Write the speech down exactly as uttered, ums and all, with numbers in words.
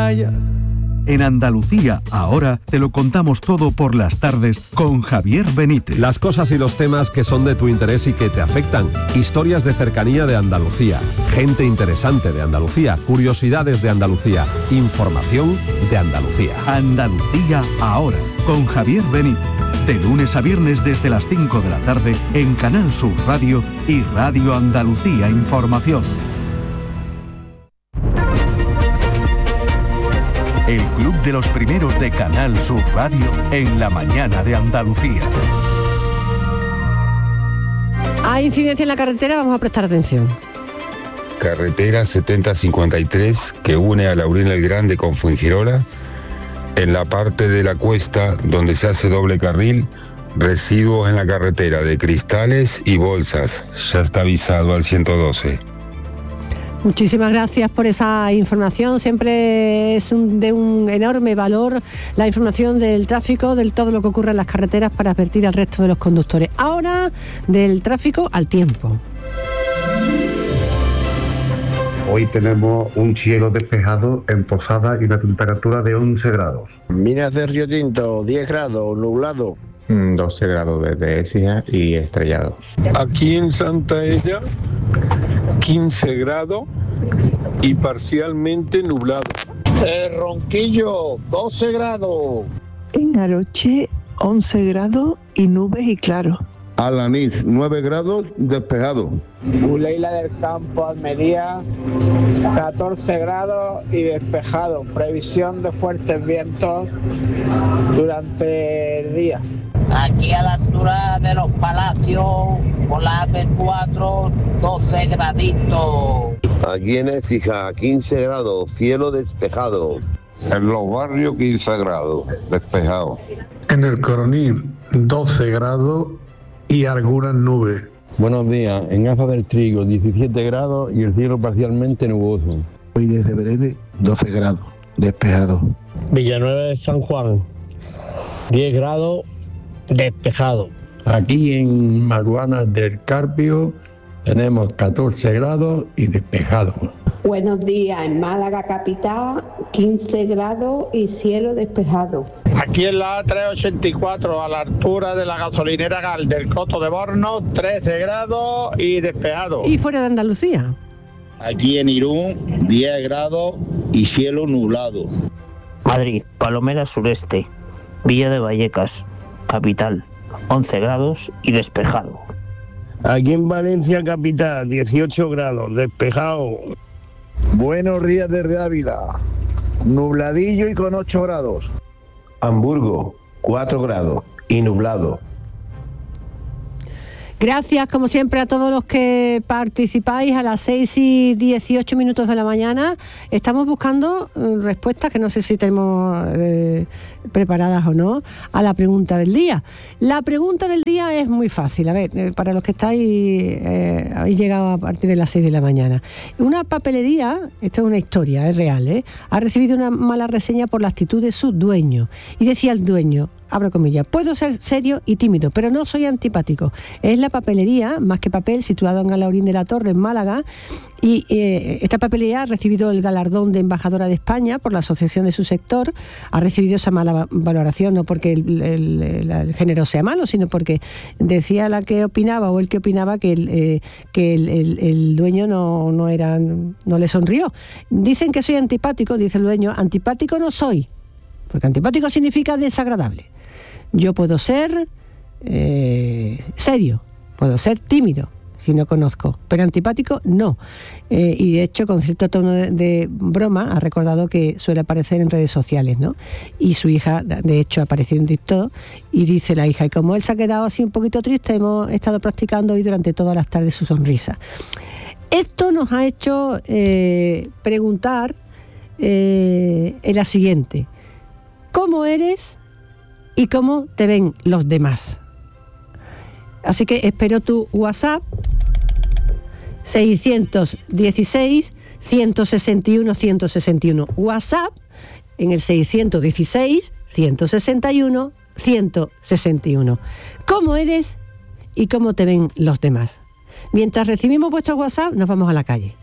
playa. En Andalucía, ahora, te lo contamos todo por las tardes con Javier Benítez. Las cosas y los temas que son de tu interés y que te afectan. Historias de cercanía de Andalucía. Gente interesante de Andalucía. Curiosidades de Andalucía. Información de Andalucía. Andalucía, ahora, con Javier Benítez. De lunes a viernes desde las cinco de la tarde en Canal Sur Radio y Radio Andalucía Información. El Club de los Primeros de Canal Sur Radio en la mañana de Andalucía. Hay incidencia en la carretera, vamos a prestar atención. Carretera setenta cincuenta y tres que une a Laurín el Grande con Fuengirola. En la parte de la cuesta donde se hace doble carril, residuos en la carretera de cristales y bolsas. Ya está avisado al ciento doce. Muchísimas gracias por esa información. Siempre es un, de un enorme valor la información del tráfico, de todo lo que ocurre en las carreteras para advertir al resto de los conductores. Ahora, del tráfico al tiempo. Hoy tenemos un cielo despejado en Posada y una temperatura de once grados. Minas de Río Tinto, diez grados, nublado. doce grados desde Écija y estrellado. Aquí en Santa Ella, quince grados y parcialmente nublado. El Ronquillo, doce grados. En Aroche, once grados y nubes y claro. Alanís, nueve grados, despejado. Buleila del Campo, Almería, catorce grados y despejado. Previsión de fuertes vientos durante el día. Aquí a la altura de los Palacios, por la A P cuatro, doce graditos. Aquí en Écija, quince grados, cielo despejado. En los barrios, quince grados, despejado. En el Coroní, doce grados y algunas nubes. Buenos días, en Aza del Trigo, diecisiete grados y el cielo parcialmente nuboso. Hoy desde Berene, doce grados, despejado. Villanueva de San Juan, diez grados, despejado. Aquí en Maruanas del Carpio tenemos catorce grados y despejado. Buenos días, en Málaga capital, quince grados y cielo despejado. Aquí en la A trescientos ochenta y cuatro, a la altura de la gasolinera Gal del Coto de Borno, trece grados y despejado. ¿Y fuera de Andalucía? Aquí en Irún, diez grados y cielo nublado. Madrid, Palomera Sureste, Villa de Vallecas, capital, once grados y despejado. Aquí en Valencia capital, dieciocho grados, despejado. Buenos días desde Ávila, nubladillo y con ocho grados. Hamburgo, cuatro grados y nublado. Gracias, como siempre, a todos los que participáis a las seis y dieciocho minutos de la mañana. Estamos buscando eh, respuestas que no sé si tenemos eh, preparadas o no a la pregunta del día. La pregunta del día es muy fácil. A ver, eh, para los que estáis, eh, habéis llegado a partir de las seis de la mañana. Una papelería, esto es una historia, es real, ¿eh? ha recibido una mala reseña por la actitud de su dueño. Y decía el dueño, abro comillas, puedo ser serio y tímido, pero no soy antipático. Es la papelería, Más que Papel, situado en Alaurín de la Torre, en Málaga, y eh, esta papelería ha recibido el galardón de embajadora de España por la asociación de su sector. Ha recibido esa mala valoración, no porque el, el, el, el género sea malo, sino porque decía la que opinaba o el que opinaba que el, eh, que el, el, el dueño no, no, era, no le sonrió. Dicen que soy antipático, dice el dueño. Antipático no soy, porque antipático significa desagradable. Yo puedo ser eh, serio, puedo ser tímido, si no conozco, pero antipático no. Eh, y de hecho, con cierto tono de, de broma, ha recordado que suele aparecer en redes sociales, ¿no? Y su hija, de hecho, ha aparecido en TikTok, y dice la hija, y como él se ha quedado así un poquito triste, hemos estado practicando hoy durante todas las tardes su sonrisa. Esto nos ha hecho eh, preguntar eh, en la siguiente: ¿cómo eres y cómo te ven los demás? Así que espero tu WhatsApp seiscientos dieciséis, ciento sesenta y uno, ciento sesenta y uno. WhatsApp en el seiscientos dieciséis, ciento sesenta y uno, ciento sesenta y uno. ¿Cómo eres y cómo te ven los demás? Mientras recibimos vuestro WhatsApp, nos vamos a la calle.